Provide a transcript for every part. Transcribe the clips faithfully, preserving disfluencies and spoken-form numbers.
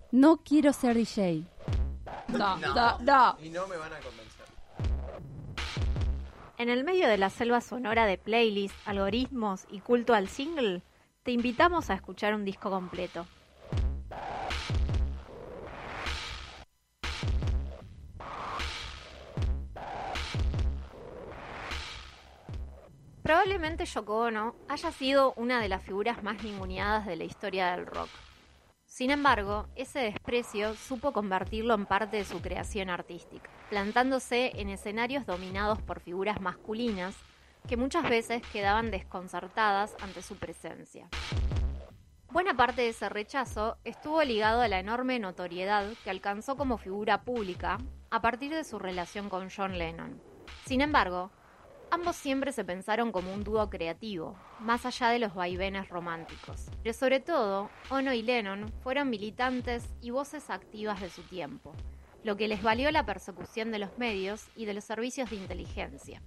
No quiero ser D J. No, No. no, no. Y no me van a convencer. En el medio de la selva sonora de playlists, algoritmos y culto al single, te invitamos a escuchar un disco completo. Probablemente Yoko Ono haya sido una de las figuras más ninguneadas de la historia del rock. Sin embargo, ese desprecio supo convertirlo en parte de su creación artística, plantándose en escenarios dominados por figuras masculinas que muchas veces quedaban desconcertadas ante su presencia. Buena parte de ese rechazo estuvo ligado a la enorme notoriedad que alcanzó como figura pública a partir de su relación con John Lennon. Sin embargo, ambos siempre se pensaron como un dúo creativo, más allá de los vaivenes románticos. Pero sobre todo, Ono y Lennon fueron militantes y voces activas de su tiempo, lo que les valió la persecución de los medios y de los servicios de inteligencia.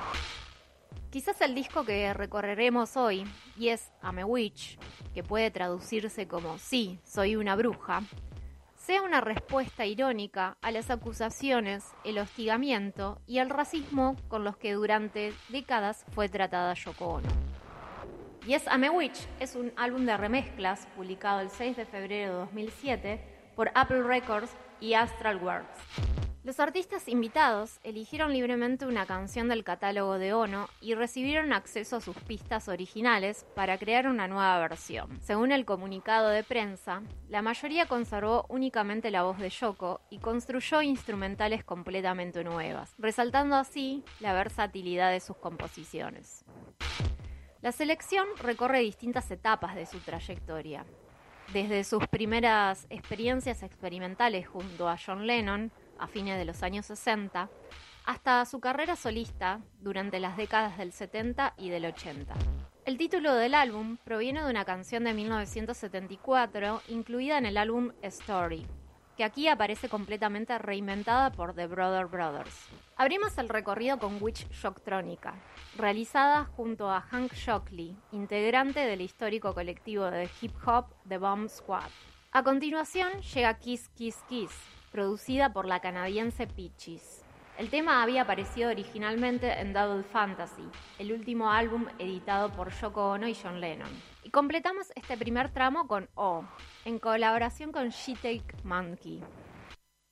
Quizás el disco que recorreremos hoy, Yes, I'm a Witch, que puede traducirse como Sí, soy una bruja, sea una respuesta irónica a las acusaciones, el hostigamiento y el racismo con los que durante décadas fue tratada Yoko Ono. Yes, I'm a Witch es un álbum de remezclas publicado el seis de febrero de dos mil siete por Apple Records y Astral Works. Los artistas invitados eligieron libremente una canción del catálogo de Ono y recibieron acceso a sus pistas originales para crear una nueva versión. Según el comunicado de prensa, la mayoría conservó únicamente la voz de Yoko y construyó instrumentales completamente nuevas, resaltando así la versatilidad de sus composiciones. La selección recorre distintas etapas de su trayectoria, desde sus primeras experiencias experimentales junto a John Lennon a fines de los años sesenta, hasta su carrera solista durante las décadas del setenta y del ochenta. El título del álbum proviene de una canción de mil novecientos setenta y cuatro incluida en el álbum A Story, que aquí aparece completamente reinventada por The Brother Brothers. Abrimos el recorrido con Witch Shocktronica, realizada junto a Hank Shocklee, integrante del histórico colectivo de hip hop The Bomb Squad. A continuación llega Kiss Kiss Kiss, producida por la canadiense Peaches. El tema había aparecido originalmente en Double Fantasy, el último álbum editado por Yoko Ono y John Lennon. Y completamos este primer tramo con O, en colaboración con She Take Monkey.